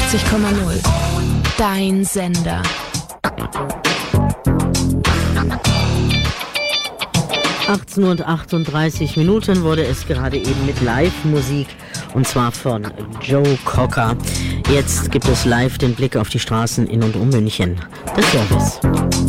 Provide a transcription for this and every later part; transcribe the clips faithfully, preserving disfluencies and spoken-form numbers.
neunundachtzig Komma null. Dein Sender. achtzehn Uhr und achtunddreißig Minuten wurde es gerade eben mit Live-Musik, und zwar von Joe Cocker. Jetzt gibt es live den Blick auf die Straßen in und um München. Der Service.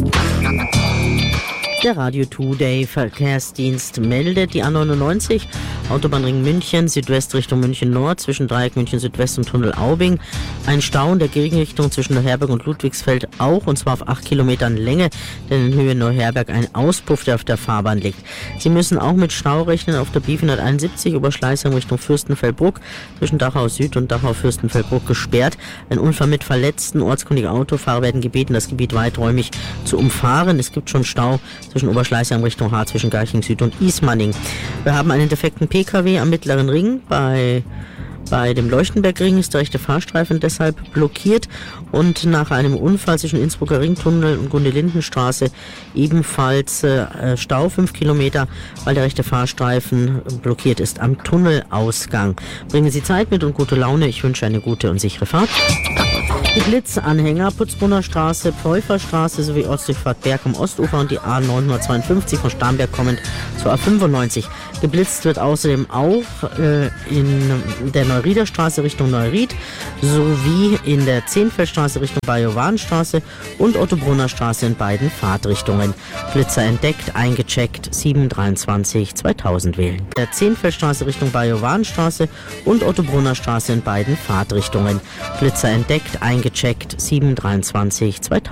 Der Radio Today Verkehrsdienst meldet die A neunundneunzig, Autobahnring München, Südwest Richtung München Nord, zwischen Dreieck München Südwest und Tunnel Aubing. Ein Stau in der Gegenrichtung zwischen Neuherberg und Ludwigsfeld auch, und zwar auf acht Kilometern Länge, denn in Höhe Neuherberg ein Auspuff, der auf der Fahrbahn liegt. Sie müssen auch mit Stau rechnen auf der B vierhunderteinundsiebzig Oberschleißheim Richtung Fürstenfeldbruck, zwischen Dachau Süd und Dachau Fürstenfeldbruck gesperrt. Ein Unfall mit Verletzten, ortskundige Autofahrer werden gebeten, das Gebiet weiträumig zu umfahren. Es gibt schon Stau zwischen Oberschleißheim Richtung Haar, zwischen Garching Süd und Ismaning. Wir haben einen defekten P K W am Mittleren Ring. Bei, bei dem Leuchtenbergring ist der rechte Fahrstreifen deshalb blockiert, und nach einem Unfall zwischen Innsbrucker Ringtunnel und Gunde-Linden-Straße ebenfalls äh, Stau fünf Kilometer, weil der rechte Fahrstreifen blockiert ist am Tunnelausgang. Bringen Sie Zeit mit und gute Laune. Ich wünsche eine gute und sichere Fahrt. Die Blitzanhänger Putzbrunner Straße, Pfeuferstraße sowie Ortsdurchfahrt Berg am Ostufer und die A neunhundertzweiundfünfzig von Starnberg kommend zur A fünfundneunzig. Geblitzt wird außerdem auch äh, in der Neurieder Straße Richtung Neuried sowie in der Zehnfeldstraße Richtung Bajowanstraße und Ottobrunner Straße in beiden Fahrtrichtungen. Blitzer entdeckt, eingecheckt, sieben dreiundzwanzig zweitausend wählen. Der Zehnfeldstraße Richtung Bajowanstraße und Ottobrunner Straße in beiden Fahrtrichtungen. Blitzer entdeckt, eingecheckt, sieben dreiundzwanzig zweitausend.